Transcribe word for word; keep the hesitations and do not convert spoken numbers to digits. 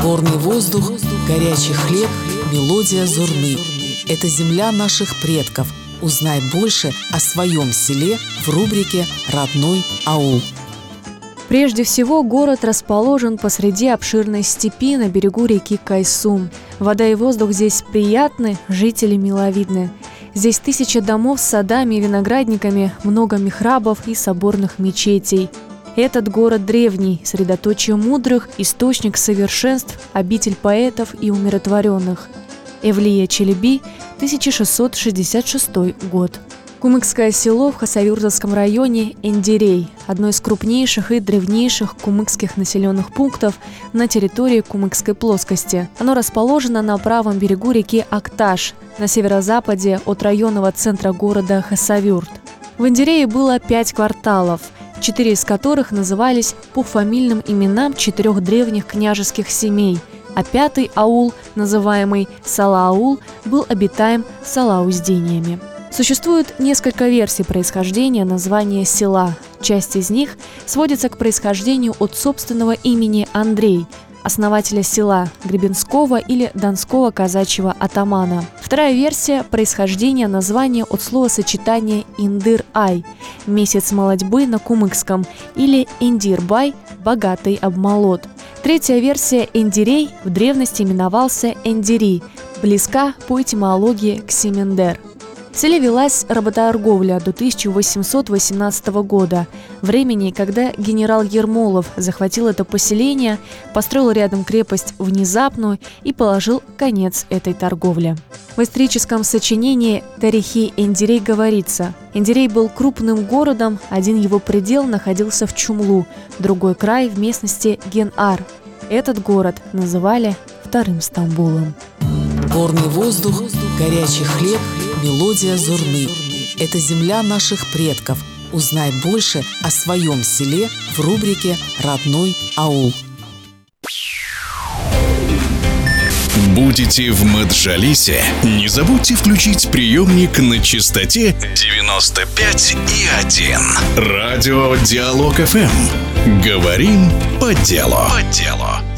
Горный воздух, горячий хлеб, мелодия зурны. Это земля наших предков. Узнай больше о своем селе в рубрике «Родной аул». Прежде всего, город расположен посреди обширной степи на берегу реки Кайсум. Вода и воздух здесь приятны, жители миловидны. Здесь тысячи домов с садами и виноградниками, много михрабов и соборных мечетей. Этот город древний, средоточие мудрых, источник совершенств, обитель поэтов и умиротворенных. Эвлия Челеби, тысяча шестьсот шестьдесят шестой год. Кумыкское село в Хасавюртовском районе Эндирей – одно из крупнейших и древнейших кумыкских населенных пунктов на территории Кумыкской плоскости. Оно расположено на правом берегу реки Акташ, на северо-западе от районного центра города Хасавюрт. В Эндирее было пять кварталов, четыре из которых назывались по фамильным именам четырех древних княжеских семей, а пятый аул, называемый Сала-аул, был обитаем салауздениями. Существует несколько версий происхождения названия села. Часть из них сводится к происхождению от собственного имени Андрей, основателя села, гребенского или донского казачьего атамана. Вторая версия – происхождение названия от словосочетания «индыр-ай» – месяц молодьбы на кумыкском, или «индир-бай» – богатый обмолот. Третья версия – Эндирей в древности именовался Эндири, близка по этимологии к Семендер. В селе велась работорговля до тысяча восемьсот восемнадцатого года, времени, когда генерал Ермолов захватил это поселение, построил рядом крепость внезапную и положил конец этой торговле. В историческом сочинении «Тарихи Эндирей» говорится: Эндирей был крупным городом, один его предел находился в Чумлу, другой край в местности Ген-Ар. Этот город называли Вторым Стамбулом. Горный воздух, горячий хлеб, мелодия зурны. Это земля наших предков. Узнай больше о своем селе в рубрике «Родной аул». Будете в Маджалисе? Не забудьте включить приемник на частоте девяносто пять и один. Радио Диалог эф эм. Говорим по делу. По делу.